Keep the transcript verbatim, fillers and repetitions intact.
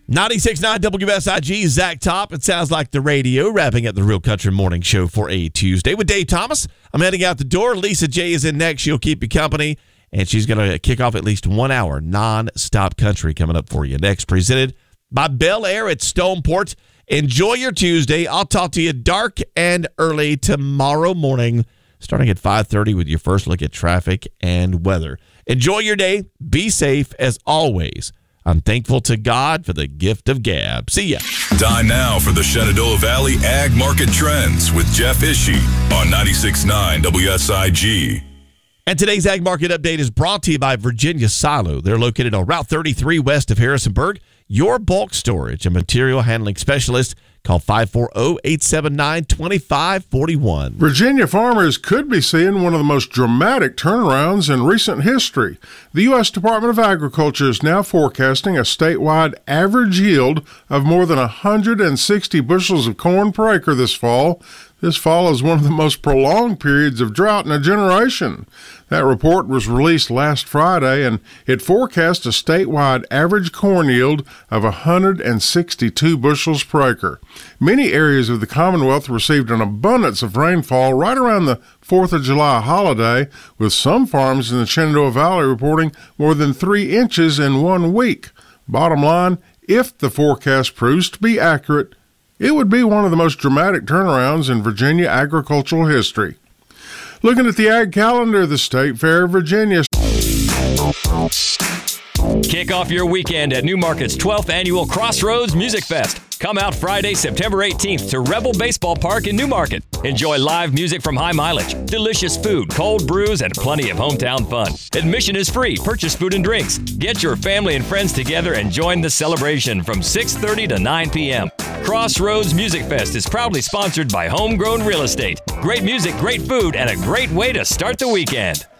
ninety-six point nine W S I G, Zach Top. It sounds like the radio, wrapping up the Real Country Morning Show for a Tuesday with Dave Thomas. I'm heading out the door. Lisa J is in next. She'll keep you company, and she's going to kick off at least one hour non-stop country coming up for you next. Presented by Bel Air at Stoneport. Enjoy your Tuesday. I'll talk to you dark and early tomorrow morning, starting at five thirty with your first look at traffic and weather. Enjoy your day. Be safe as always. I'm thankful to God for the gift of gab. See ya. Time now for the Shenandoah Valley Ag Market Trends with Jeff Ishii on ninety-six point nine W S I G. And today's Ag Market Update is brought to you by Virginia Silo. They're located on Route thirty-three west of Harrisonburg. Your bulk storage and material handling specialist. Call five four zero, eight seven nine, two five four one. Virginia farmers could be seeing one of the most dramatic turnarounds in recent history. The U S Department of Agriculture is now forecasting a statewide average yield of more than one hundred sixty bushels of corn per acre this fall. This follows one of the most prolonged periods of drought in a generation. That report was released last Friday, and it forecast a statewide average corn yield of one hundred sixty-two bushels per acre. Many areas of the Commonwealth received an abundance of rainfall right around the fourth of July holiday, with some farms in the Shenandoah Valley reporting more than three inches in one week. Bottom line, if the forecast proves to be accurate, it would be one of the most dramatic turnarounds in Virginia agricultural history. Looking at the ag calendar, the State Fair of Virginia. Kick off your weekend at Newmarket's twelfth Annual Crossroads Music Fest. Come out Friday, September eighteenth to Rebel Baseball Park in Newmarket. Enjoy live music from High Mileage, delicious food, cold brews, and plenty of hometown fun. Admission is free. Purchase food and drinks. Get your family and friends together and join the celebration from six thirty to nine p.m. Crossroads Music Fest is proudly sponsored by Homegrown Real Estate. Great music, great food, and a great way to start the weekend.